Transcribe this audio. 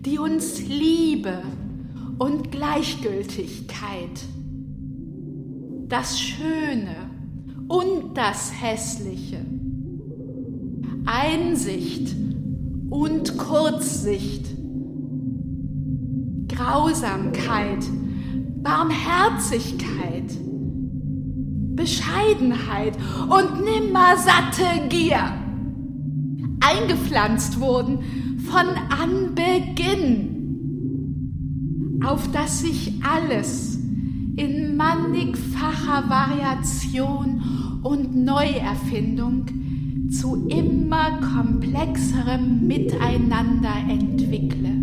die uns Liebe und Gleichgültigkeit, das Schöne und das Hässliche, Einsicht und Kurzsicht, Grausamkeit, Barmherzigkeit, Bescheidenheit und nimmersatte Gier eingepflanzt wurden von Anbeginn, auf dass sich alles in mannigfacher Variation und Neuerfindung zu immer komplexerem Miteinander entwickle.